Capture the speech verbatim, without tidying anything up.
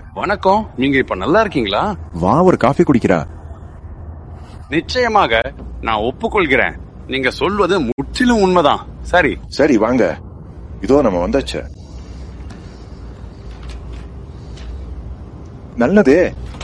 வணக்கம். நீங்க இப்ப நல்லா இருக்கீங்களா? வா, ஒரு காஃபி குடிக்கிறா. நிச்சயமாக நான் ஒப்புக்கொள்கிறேன். நீங்க சொல்வது முற்றிலும் உண்மைதான். சரி சரி வாங்க, இதோ நம்ம வந்தாச்சு. நல்லதே,